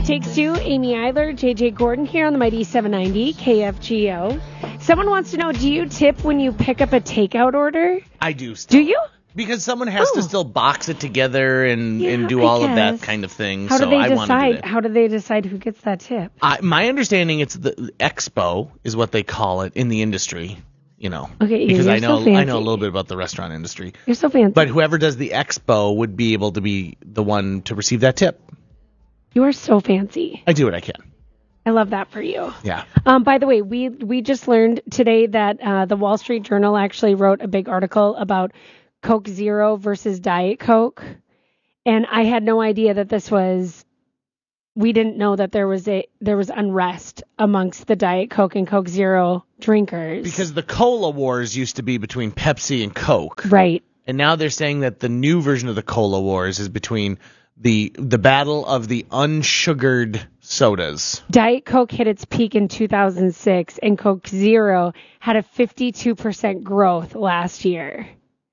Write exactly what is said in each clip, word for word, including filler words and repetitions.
It Takes Two, Amy Eiler, J J Gordon here on the Mighty seven ninety K F G O. Someone wants to know, do you tip when you pick up a takeout order? I do still. Do you? Because someone has Oh. to still box it together and, Yeah, and do I all of that guess. kind of thing. How so do they I want to do decide? that. How do they decide who gets that tip? I, my understanding, it's the expo is what they call it in the industry. You know, Okay, because you're I know so fancy. I know a little bit about the restaurant industry. You're so fancy. But whoever does the expo would be able to be the one to receive that tip. You are so fancy. I do what I can. I love that for you. Yeah. Um, by the way, we we just learned today that uh, the Wall Street Journal actually wrote a big article about Coke Zero versus Diet Coke, and I had no idea that this was. We didn't know that there was a there was unrest amongst the Diet Coke and Coke Zero drinkers. Because the cola wars used to be between Pepsi and Coke. Right. And now they're saying that the new version of the cola wars is between the the battle of the unsugared sodas. Diet Coke hit its peak in two thousand six, and Coke Zero had a fifty-two percent growth last year.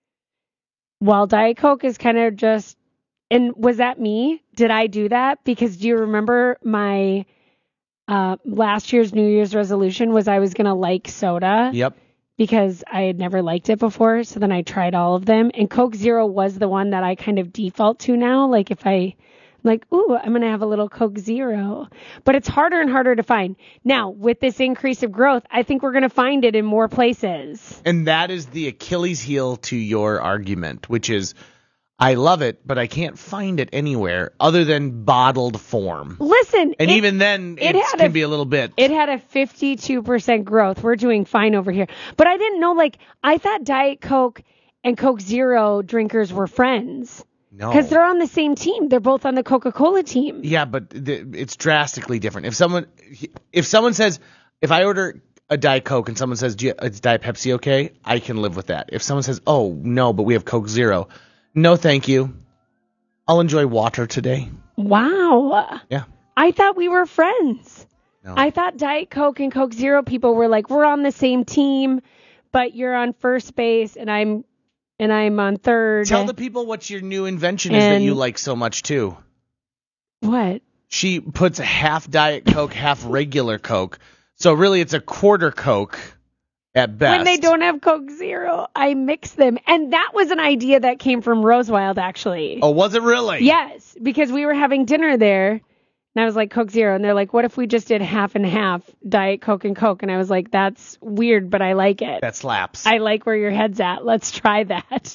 While Diet Coke is kind of just, and was that me? Did I do that? Because do you remember my uh, last year's New Year's resolution was I was going to like soda? Yep. Because I had never liked it before. So then I tried all of them. And Coke Zero was the one that I kind of default to now. Like if I, like, ooh, I'm going to have a little Coke Zero. But it's harder and harder to find. Now, with this increase of growth, I think we're going to find it in more places. And that is the Achilles heel to your argument, which is, I love it, but I can't find it anywhere other than bottled form. Listen. And it, even then, it it had can a- be a little bit. It had a fifty-two percent growth. We're doing fine over here. But I didn't know, like, I thought Diet Coke and Coke Zero drinkers were friends. No. Because they're on the same team. They're both on the Coca-Cola team. Yeah, but th- it's drastically different. If someone if someone says, if I order a Diet Coke and someone says, "Do you- is Diet Pepsi okay?" I can live with that. If someone says, "Oh, no, but we have Coke Zero," no, thank you. I'll enjoy water today. Wow. Yeah. I thought we were friends. No. I thought Diet Coke and Coke Zero people were like, we're on the same team, but you're on first base and I'm and I'm on third. Tell the people what your new invention is that And- you like so much too. What? She puts half Diet Coke, half regular Coke. So really it's a quarter Coke at best. When they don't have Coke Zero, I mix them. And that was an idea that came from Rosewild, actually. Oh, was it really? Yes, because we were having dinner there, and I was like, Coke Zero. And they're like, what if we just did half and half, Diet Coke and Coke? And I was like, that's weird, but I like it. That slaps. I like where your head's at. Let's try that.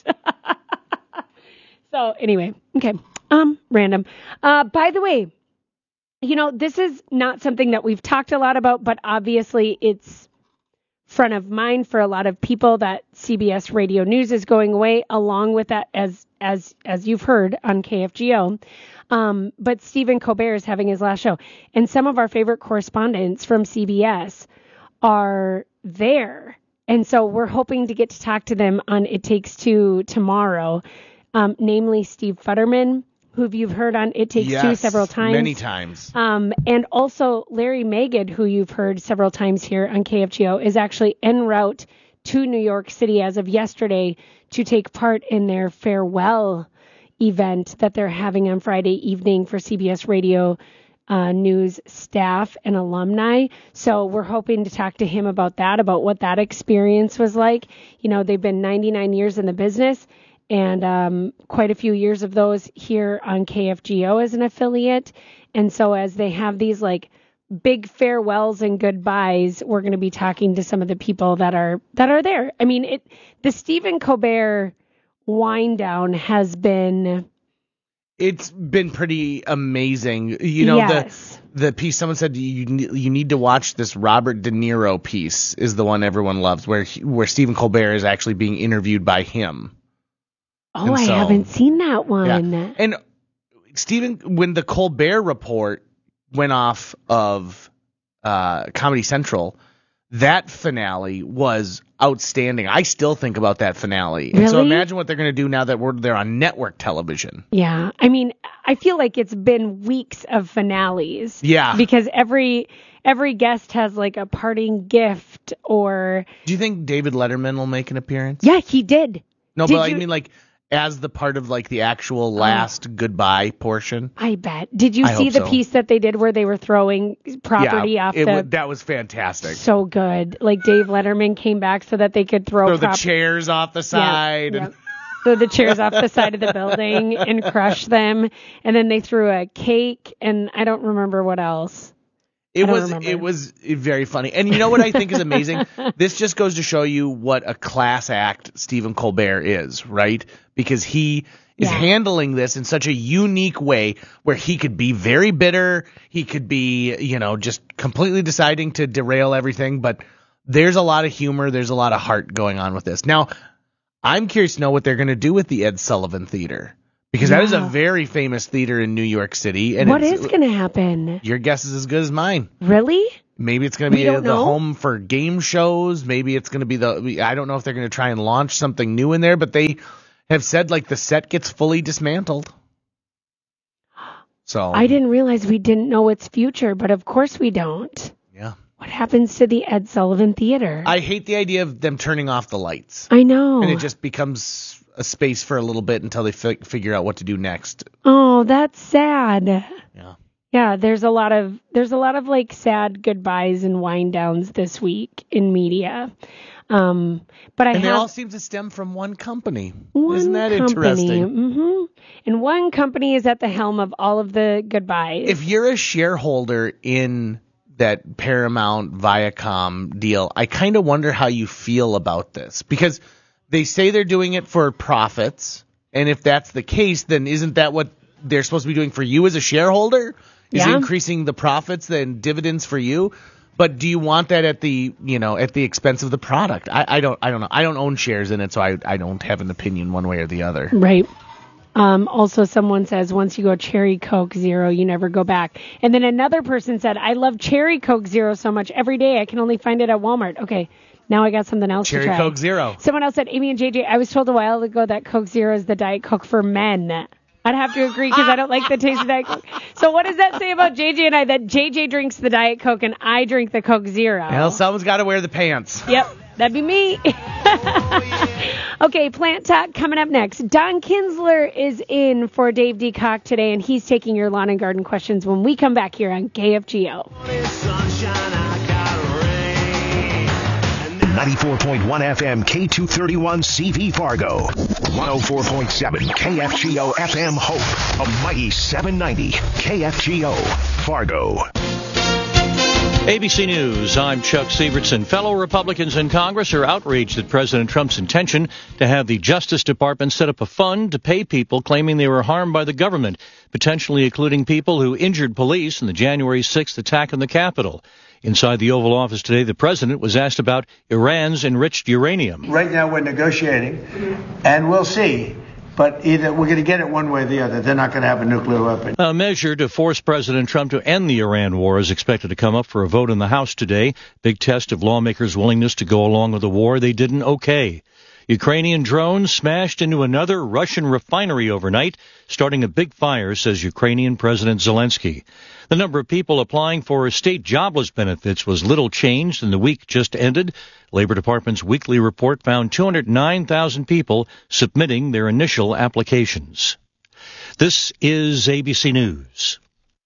So anyway, okay. Um, random. Uh, by the way, you know, this is not something that we've talked a lot about, but obviously it's front of mind for a lot of people that C B S Radio News is going away, along with that, as as as you've heard on K F G O. Um, but Stephen Colbert is having his last show, and some of our favorite correspondents from C B S are there, and so we're hoping to get to talk to them on It Takes Two tomorrow, um, namely Steve Futterman, who you've heard on It Takes yes, Two several times. Many times. Um, and also Larry Magid, who you've heard several times here on K F G O, is actually en route to New York City as of yesterday to take part in their farewell event that they're having on Friday evening for C B S Radio uh, News staff and alumni. So we're hoping to talk to him about that, about what that experience was like. You know, they've been ninety-nine years in the business, and um, quite a few years of those here on K F G O as an affiliate. And so as they have these like big farewells and goodbyes, we're going to be talking to some of the people that are that are there. I mean, it the Stephen Colbert wind down has been It's been pretty amazing. You know, yes. the the piece someone said you you need to watch this Robert De Niro piece is the one everyone loves, where he, where Stephen Colbert is actually being interviewed by him. Oh, And I so- haven't seen that one. Yeah. And Stephen, when the Colbert Report went off of uh, Comedy Central, that finale was outstanding. I still think about that finale. And so Really? imagine what they're going to do now that we're they're on network television. Yeah. I mean, I feel like it's been weeks of finales. Yeah. Because every every guest has like a parting gift or Do you think David Letterman will make an appearance? yeah, he did. No, Did but I you- mean, like, as the part of like the actual last oh. goodbye portion. I bet. Did you I see the so. piece that they did where they were throwing property yeah, off it the... w- that was fantastic. So good. Like Dave Letterman came back so that they could throw... Throw prop- the chairs off the side. Yeah, and... yeah. Throw the chairs off the side of the building and crush them. And then they threw a cake and I don't remember what else. It was remember. It was very funny. And you know what I think is amazing? This just goes to show you what a class act Stephen Colbert is, right? Because he is yeah. handling this in such a unique way where he could be very bitter. He could be, you know, just completely deciding to derail everything. But there's a lot of humor. There's a lot of heart going on with this. Now, I'm curious to know what they're going to do with the Ed Sullivan Theater. Because yeah. that is a very famous theater in New York City. And what is going to happen? Your guess is as good as mine. Really? Maybe it's going to be a, the home for game shows. Maybe it's going to be the... I don't know if they're going to try and launch something new in there, but they have said like the set gets fully dismantled. So I didn't realize we didn't know its future, but of course we don't. Yeah. What happens to the Ed Sullivan Theater? I hate the idea of them turning off the lights. I know. And it just becomes... a space for a little bit until they fi- figure out what to do next. Oh, that's sad. Yeah. Yeah, there's a lot of there's a lot of like sad goodbyes and wind downs this week in media. Um, but I and have, they all seem to stem from one company. One Isn't that company. interesting? Mm-hmm. And one company is at the helm of all of the goodbyes. If you're a shareholder in that Paramount Viacom deal, I kind of wonder how you feel about this because they say they're doing it for profits, and if that's the case, then isn't that what they're supposed to be doing for you as a shareholder? Is yeah. increasing the profits and dividends for you? But do you want that at the you know at the expense of the product? I, I don't I don't know. I don't own shares in it, so I I don't have an opinion one way or the other. Right. Um, also, someone says once you go Cherry Coke Zero, you never go back. And then another person said, I love Cherry Coke Zero so much. Every day I can only find it at Walmart. Okay. Now I got something else Cherry to try. Coke Zero. Someone else said, Amy and J J, I was told a while ago that Coke Zero is the Diet Coke for men. I'd have to agree because I don't like the taste of Diet Coke. So what does that say about J J and I, that J J drinks the Diet Coke and I drink the Coke Zero? Well, someone's got to wear the pants. Yep, that'd be me. Okay, Plant Talk coming up next. Don Kinsler is in for Dave DeCock today, and he's taking your lawn and garden questions when we come back here on K F G O. ninety-four point one F M K two thirty-one C V Fargo. one oh four point seven K F G O F M Hope. A mighty seven ninety K F G O Fargo. A B C News, I'm Chuck Sievertson. Fellow Republicans in Congress are outraged at President Trump's intention to have the Justice Department set up a fund to pay people claiming they were harmed by the government, potentially including people who injured police in the January sixth attack on the Capitol. Inside the Oval Office today, the president was asked about Iran's enriched uranium. Right now we're negotiating, and we'll see. But either we're going to get it one way or the other. They're not going to have a nuclear weapon. A measure to force President Trump to end the Iran war is expected to come up for a vote in the House today. Big test of lawmakers' willingness to go along with the war they didn't okay. Ukrainian drones smashed into another Russian refinery overnight, starting a big fire, says Ukrainian President Zelensky. The number of people applying for state jobless benefits was little changed in the week just ended. Labor Department's weekly report found two hundred nine thousand people submitting their initial applications. This is A B C News.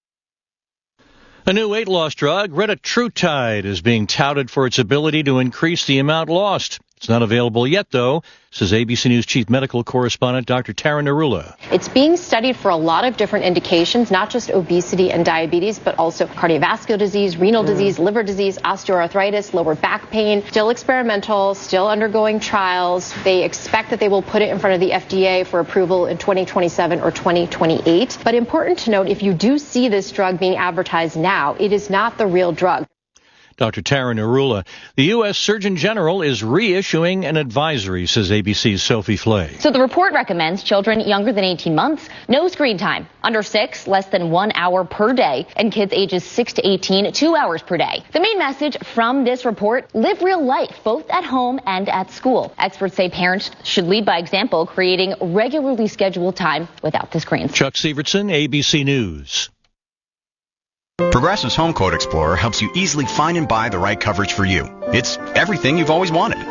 A new weight loss drug, retatrutide, is being touted for its ability to increase the amount lost. It's not available yet, though, says A B C News chief medical correspondent Doctor Tara Narula. It's being studied for a lot of different indications, not just obesity and diabetes, but also cardiovascular disease, renal disease, liver disease, osteoarthritis, lower back pain. Still experimental, still undergoing trials. They expect that they will put it in front of the F D A for approval in twenty twenty-seven or twenty twenty-eight. But important to note, if you do see this drug being advertised now, it is not the real drug. Doctor Tara Narula. The U S Surgeon General is reissuing an advisory, says A B C's Sophie Flay. So the report recommends children younger than eighteen months, no screen time. Under six, less than one hour per day. And kids ages six to eighteen, two hours per day. The main message from this report, live real life, both at home and at school. Experts say parents should lead by example, creating regularly scheduled time without the screens. Chuck Sievertson, A B C News. Progressive's Home Quote Explorer helps you easily find and buy the right coverage for you. It's everything you've always wanted.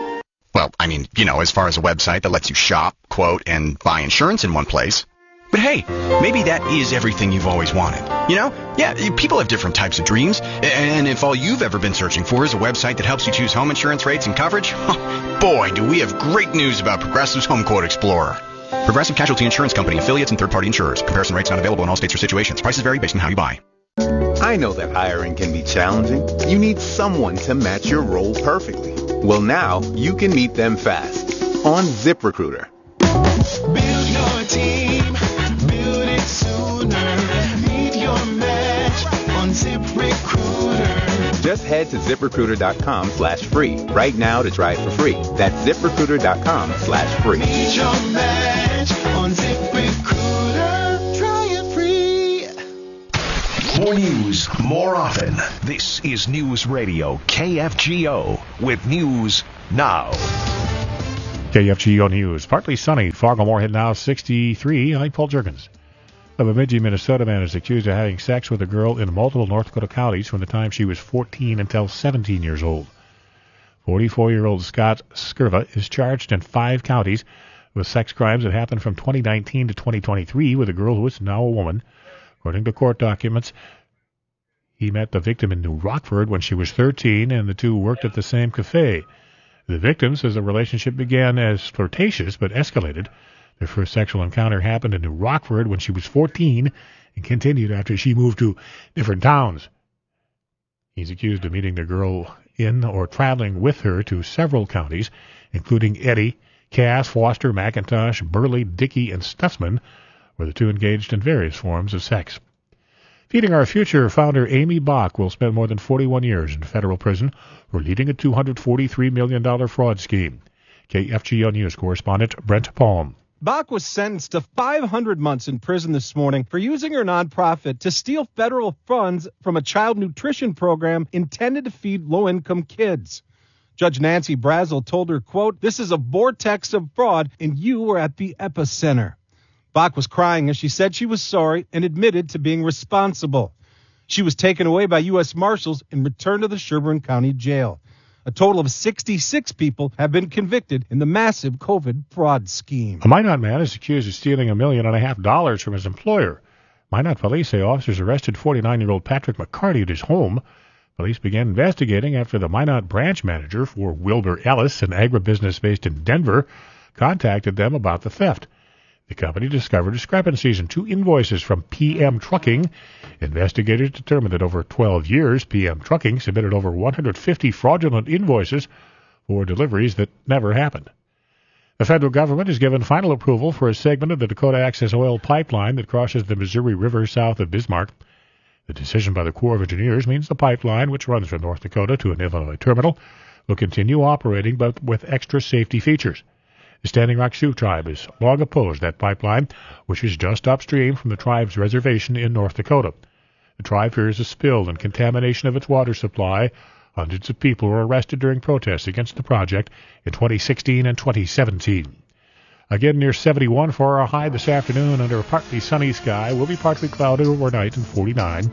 Well, I mean, you know, as far as a website that lets you shop, quote, and buy insurance in one place. But hey, maybe that is everything you've always wanted. You know? Yeah, people have different types of dreams. And if all you've ever been searching for is a website that helps you choose home insurance rates and coverage, boy, do we have great news about Progressive's Home Quote Explorer. Progressive Casualty Insurance Company, affiliates, and third-party insurers. Comparison rates not available in all states or situations. Prices vary based on how you buy. I know that hiring can be challenging. You need someone to match your role perfectly. Well, now you can meet them fast on ZipRecruiter. Build your team. Build it sooner. Meet your match on ZipRecruiter. Just head to ZipRecruiter.com slash free right now to try it for free. That's ZipRecruiter.com slash free. Meet your match on ZipRecruiter. Try it free. More news, more often. This is News Radio K F G O with News Now. K F G O News. Partly sunny. Fargo-Moorhead now sixty-three. I'm Paul Jurgens. A Bemidji, Minnesota man is accused of having sex with a girl in multiple North Dakota counties from the time she was fourteen until seventeen years old. forty-four-year-old Scott Skirva is charged in five counties with sex crimes that happened from twenty nineteen to twenty twenty-three with a girl who is now a woman. According to court documents, he met the victim in New Rockford when she was thirteen, and the two worked at the same cafe. The victim says the relationship began as flirtatious but escalated. Their first sexual encounter happened in New Rockford when she was fourteen and continued after she moved to different towns. He's accused of meeting the girl in or traveling with her to several counties, including Eddy, Cass, Foster, McIntosh, Burley, Dickey, and Stutzman, where the two engaged in various forms of sex. Feeding Our Future founder Amy Bach will spend more than forty-one years in federal prison for leading a two hundred forty-three million dollars fraud scheme. K F G O News correspondent Brent Palm. Bach was sentenced to five hundred months in prison this morning for using her nonprofit to steal federal funds from a child nutrition program intended to feed low-income kids. Judge Nancy Brazel told her, quote, "This is a vortex of fraud, and you were at the epicenter." Bach was crying as she said she was sorry and admitted to being responsible. She was taken away by U S Marshals and returned to the Sherburne County Jail. A total of sixty-six people have been convicted in the massive COVID fraud scheme. A Minot man is accused of stealing a million and a half dollars from his employer. Minot police say officers arrested forty-nine-year-old Patrick McCarty at his home. Police began investigating after the Minot branch manager for Wilbur Ellis, an agribusiness based in Denver, contacted them about the theft. The company discovered discrepancies in two invoices from P M Trucking. Investigators determined that over twelve years, P M Trucking submitted over one hundred fifty fraudulent invoices for deliveries that never happened. The federal government has given final approval for a segment of the Dakota Access Oil Pipeline that crosses the Missouri River south of Bismarck. The decision by the Corps of Engineers means the pipeline, which runs from North Dakota to an Illinois terminal, will continue operating but with extra safety features. The Standing Rock Sioux tribe has long opposed that pipeline, which is just upstream from the tribe's reservation in North Dakota. The tribe fears a spill and contamination of its water supply. Hundreds of people were arrested during protests against the project in twenty sixteen and twenty seventeen. Again near seventy-one for our high this afternoon under a partly sunny sky. Will be partly cloudy overnight and forty-nine.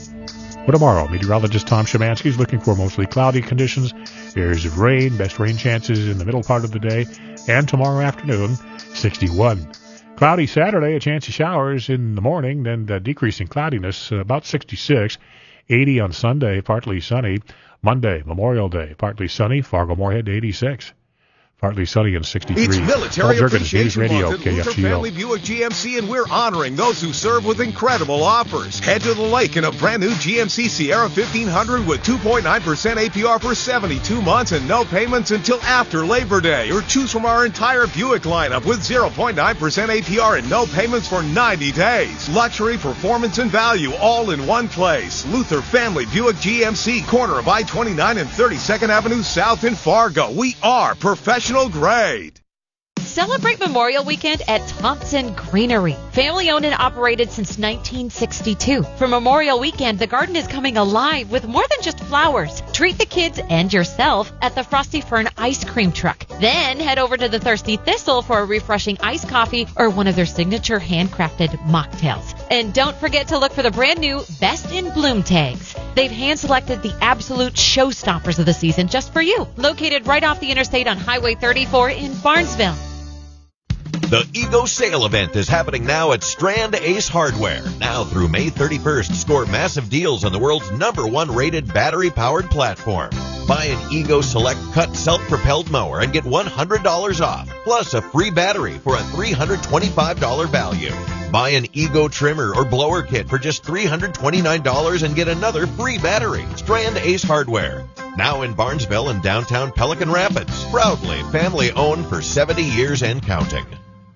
For tomorrow, meteorologist Tom Szymanski is looking for mostly cloudy conditions, areas of rain, best rain chances in the middle part of the day, and tomorrow afternoon, sixty-one. Cloudy Saturday, a chance of showers in the morning, then uh, decreasing cloudiness, uh, about sixty-six. eighty on Sunday, partly sunny. Monday, Memorial Day, partly sunny. Fargo-Moorhead, eighty-six. Partly sunny and sixty-three. It's Military Paul Jurgens, Appreciation Radio, Month at Luther K F G O. Family Buick G M C, and we're honoring those who serve with incredible offers. Head to the lake in a brand new G M C Sierra fifteen hundred with two point nine percent A P R for seventy-two months and no payments until after Labor Day. Or choose from our entire Buick lineup with zero point nine percent A P R and no payments for ninety days. Luxury, performance, and value all in one place. Luther Family Buick G M C, corner of I twenty-nine and thirty-second Avenue South in Fargo. We are professional grade. Celebrate Memorial Weekend at Thompson Greenery. Family owned and operated since nineteen sixty-two. For Memorial Weekend, the garden is coming alive with more than just flowers. Treat the kids and yourself at the Frosty Fern Ice Cream Truck. Then head over to the Thirsty Thistle for a refreshing iced coffee or one of their signature handcrafted mocktails. And don't forget to look for the brand new Best in Bloom tags. They've hand-selected the absolute showstoppers of the season just for you. Located right off the interstate on Highway thirty-four in Barnesville. The Ego Sale event is happening now at Strand Ace Hardware. Now through May thirty-first, score massive deals on the world's number one rated battery-powered platform. Buy an Ego Select Cut self-propelled mower and get one hundred dollars off, plus a free battery for a three hundred twenty-five dollars value. Buy an Ego trimmer or blower kit for just three hundred twenty-nine dollars and get another free battery. Strand Ace Hardware. Now in Barnesville and downtown Pelican Rapids. Proudly family owned for seventy years and counting.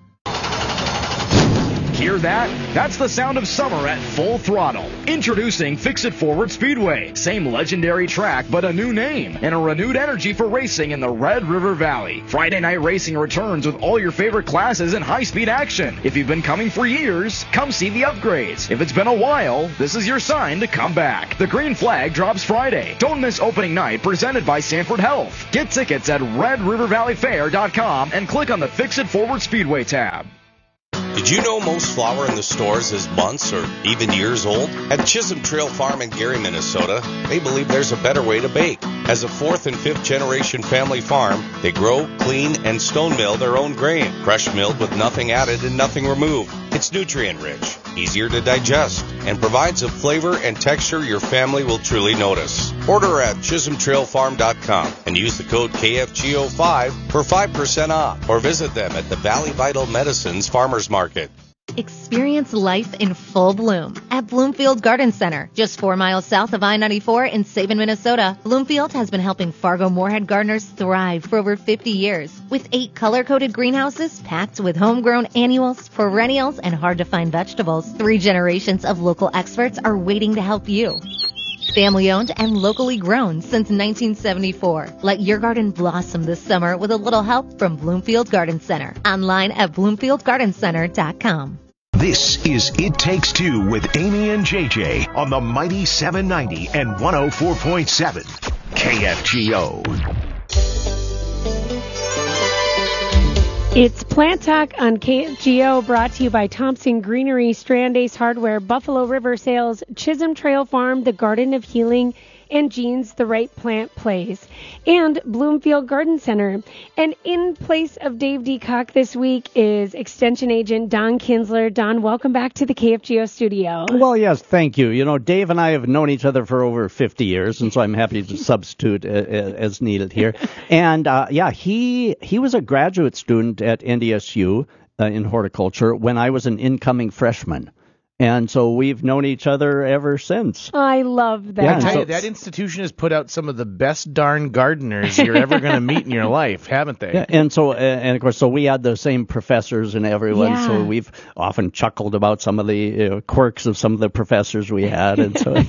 Hear that? That's the sound of summer at full throttle. Introducing Fix-It Forward Speedway. Same legendary track, but a new name and a renewed energy for racing in the Red River Valley. Friday night racing returns with all your favorite classes and high-speed action. If you've been coming for years, come see the upgrades. If it's been a while, this is your sign to come back. The green flag drops Friday. Don't miss opening night, presented by Sanford Health. Get tickets at red river valley fair dot com and click on the Fix-It Forward Speedway tab. Did you know most flour in the stores is months or even years old? At Chisholm Trail Farm in Gary, Minnesota, they believe there's a better way to bake. As a fourth and fifth generation family farm, they grow, clean, and stone mill their own grain, fresh milled with nothing added and nothing removed. It's nutrient rich, easier to digest, and provides a flavor and texture your family will truly notice. Order at chisholm trail farm dot com and use the code K F G O five for five percent off, or visit them at the Valley Vital Medicines Farmers Market. Experience life in full bloom at Bloomfield Garden Center, just four miles south of I ninety-four in Sabin, Minnesota. Bloomfield has been helping Fargo-Moorhead gardeners thrive for over fifty years. With eight color-coded greenhouses packed with homegrown annuals, perennials, and hard-to-find vegetables, three generations of local experts are waiting to help you. Family-owned and locally grown since nineteen seventy-four. Let your garden blossom this summer with a little help from Bloomfield Garden Center. Online at bloomfield garden center dot com. This is It Takes Two with Amy and J J on the Mighty seven ninety and one oh four point seven K F G O. It's Plant Talk on K F G O, brought to you by Thompson Greenery, Strand Ace Hardware, Buffalo River Sales, Chisholm Trail Farm, the Garden of Healing, and Jeans The Right Plant Place, and Bloomfield Garden Center. And in place of Dave Decock this week is Extension Agent Don Kinsler. Don, welcome back to the K F G O studio. Well, yes, thank you. You know, Dave and I have known each other for over fifty years, and so I'm happy to substitute uh, as needed here. And, uh, yeah, he he was a graduate student at N D S U uh, in horticulture when I was an incoming freshman. And so we've known each other ever since. I love that. Yeah, I tell you, that institution has put out some of the best darn gardeners you're ever going to meet in your life, haven't they? Yeah, and so, and of course, so we had the same professors and everyone. Yeah. So we've often chuckled about some of the you know, quirks of some of the professors we had, and so,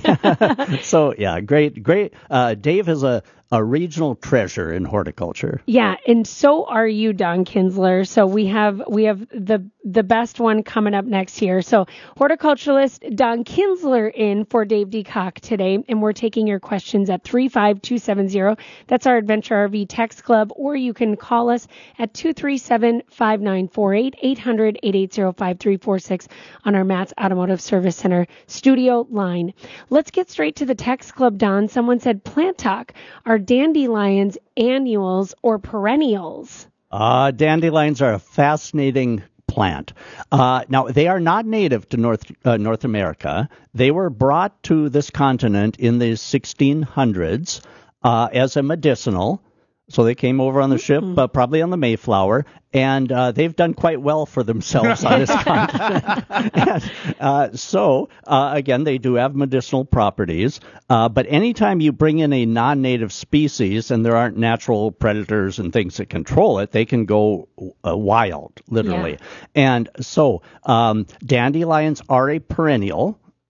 so yeah, great, great. Uh, Dave is a a regional treasure in horticulture. Yeah, and so are you, Don Kinsler. So we have we have the the best one coming up next here. So horticulturalist Don Kinsler in for Dave Decock today, and we're taking your questions at three five two seven zero. That's our Adventure R V Text Club, or you can call us at two three seven, five nine four eight, eight hundred, eight eight zero, five three four six on our Matt's Automotive Service Center studio line. Let's get straight to the Text Club, Don. Someone said Plant Talk. Are dandelions annuals or perennials? Uh, dandelions are a fascinating plant. Uh, now, they are not native to North uh, North America. They were brought to this continent in the sixteen hundreds uh, as a medicinal. So they came over on the ship, uh, probably on the Mayflower, and uh, they've done quite well for themselves on this continent. and, uh, so, uh, again, they do have medicinal properties, uh, but anytime you bring in a non-native species and there aren't natural predators and things that control it, they can go uh, wild, literally. Yeah. And so um, dandelions are a perennial.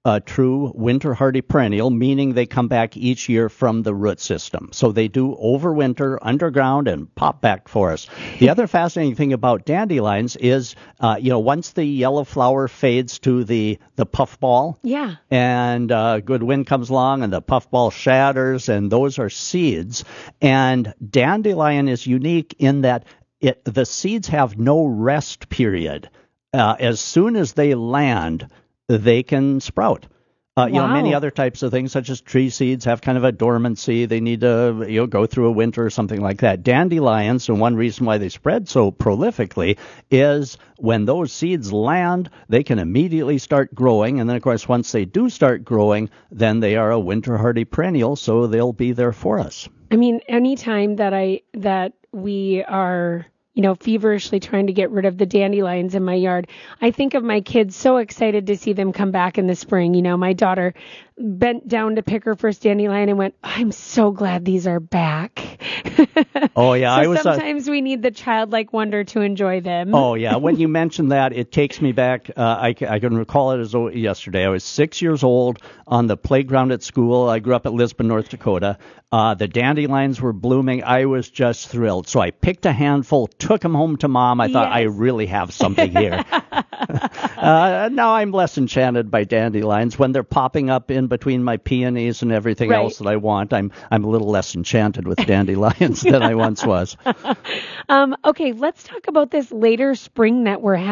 a true winter hardy perennial, meaning they come back each year from the root system. So they do overwinter underground and pop back for us. The other fascinating thing about dandelions is, uh, you know, once the yellow flower fades to the, the puffball, yeah, and uh, good wind comes along and the puffball shatters, and those are seeds. And dandelion is unique in that it, the seeds have no rest period. Uh, as soon as they land, they can sprout. Uh, you Wow. know, many other types of things, such as tree seeds, have kind of a dormancy. They need to, you know, go through a winter or something like that. Dandelions, and one reason why they spread so prolifically is when those seeds land, they can immediately start growing. And then, of course, once they do start growing, then they are a winter hardy perennial, so they'll be there for us. I mean, anytime that I that we are, you know, feverishly trying to get rid of the dandelions in my yard, I think of my kids so excited to see them come back in the spring. You know, my daughter bent down to pick her first dandelion and went, I'm so glad these are back. Oh, yeah. so I was. Uh, sometimes we need the childlike wonder to enjoy them. Oh, yeah. When you mentioned that, it takes me back. Uh, I, I can recall it as though yesterday. I was six years old on the playground at school. I grew up at Lisbon, North Dakota. Uh, the dandelions were blooming. I was just thrilled. So I picked a handful, took them home to Mom. I thought, Yes. I really have something here. uh, now I'm less enchanted by dandelions. When they're popping up in between my peonies and everything Right. else that I want, I'm I'm a little less enchanted with dandelions than I once was. Um, okay, let's talk about this later spring that we're having.